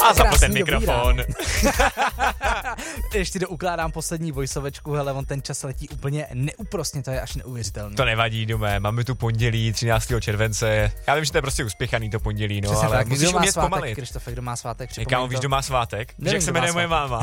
A zapl ten mikrofon. Ještě doukládám poslední voiceovečku, hele, on ten čas letí úplně neúprosně, to je až neuvěřitelné. To nevadí, Dume, máme tu pondělí 13. července. Já vím, že to je prostě uspěchaný to pondělí, no, přesně ale tak, musíš umět svátek, pomalit. Krištofe, kdo má svátek, připomeň Kámo, víš, kdo má svátek? Víš, jak se jmenuje moje máma?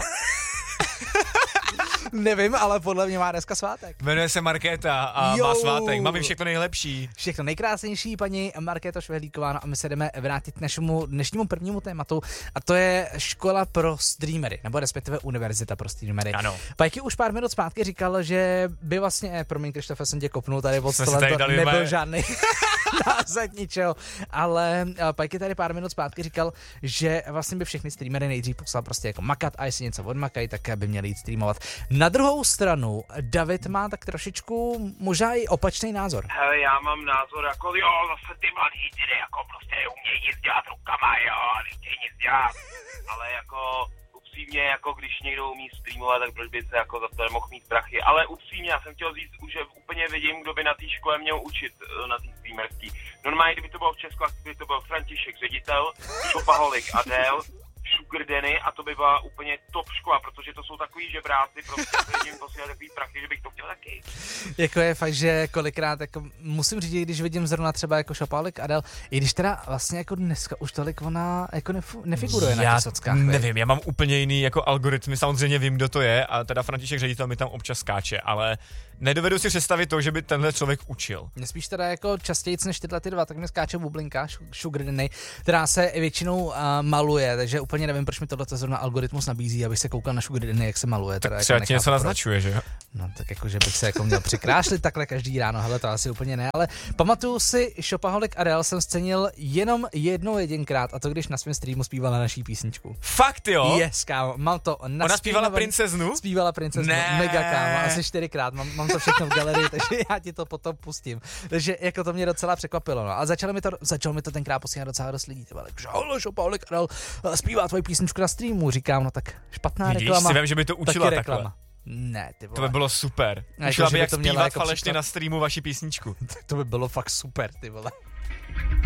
Nevím, ale podle mě má dneska svátek. Jmenuje se Markéta a má svátek. Máme všechno nejlepší. Všechno nejkrásnější, paní Markéto Švehlíková, no a my se jdeme vrátit k našemu dnešnímu prvnímu tématu a to je škola pro streamery, nebo respektive univerzita pro streamery. Ano. Pajky už pár minut zpátky říkal, že by vlastně, promiň Krištofe, jsem tě kopnul tady od stolem, to nebyl žádný název ničeho, ale Pajky tady pár minut zpátky říkal, že vlastně by všechny streamery nejdřív poslal prostě jako makat a jestli něco odmakají, tak by měli jít streamovat. Na druhou stranu, David má tak trošičku možná i opačný názor. Hele, já mám názor jako, jo, zase ty mladí lidi, jako prostě umějí nic dělat rukama, jo, nechtějí nic dělat, ale jako upřímně, jako když někdo umí streamovat, tak proč by se jako za to nemohl mít prachy, ale upřímně, já jsem chtěl říct, že úplně vidím, kdo by na té škole měl učit, na té streamerský. Normálně, kdyby to bylo v Česku, kdyby to byl František, ředitel, Šopaholik, Adel, Sugar Danny a to by byla úplně top škola, protože to jsou takový žebráci, prostě jim posílat takový prachy, že bych to chtěl taky. Jako je fakt, že kolikrát, jako musím říct, když vidím zrovna třeba jako Šopaholik Adel, i když teda vlastně jako dneska už tolik ona jako nefiguruje na těch sockách. Nevím, já mám úplně jiný jako algoritmy, samozřejmě vím, kdo to je a teda František ředitel mi tam občas skáče, ale nedovedu si představit to, že by tenhle člověk učil. Mě spíš teda jako častějc než tyhle ty dva, tak mě skáče bublinka, Sugar Danny, která se většinou maluje, takže úplně nevím, proč mi tohle zrovna algoritmus nabízí, abych se koukal na Sugar Danny, jak se maluje. Tak teda třeba jako ti něco naznačuje, že jo? No tak jako, že bych se jako měl přikrášlit takhle každý ráno, hele, to asi úplně ne, ale pamatuju si, Šopaholik Adel jsem scenil jenom jedinkrát a to když na svém streamu zpívala naší písničku. Fakt jo? Yes, kámo, mám to na Ona zpívala Princeznu? Zpívala Princeznu, ne. Mega kámo, asi 4krát, mám to všechno v galerii, takže já ti to potom pustím. Takže jako to mě docela překvapilo, no. A začalo mi to tenkrát posílat docela dost lidí, tyhle, Šopaholik Adel zpívá tvoji písničku na streamu, říkám, no tak špatná reklama. Vidíš, si vím, že by to učila takhle. Ne, ty vole. To by bylo super. Jako, Učila by, jak to měla zpívat jako falešně příklad. na streamu vaši písničku. To by bylo fakt super, ty vole.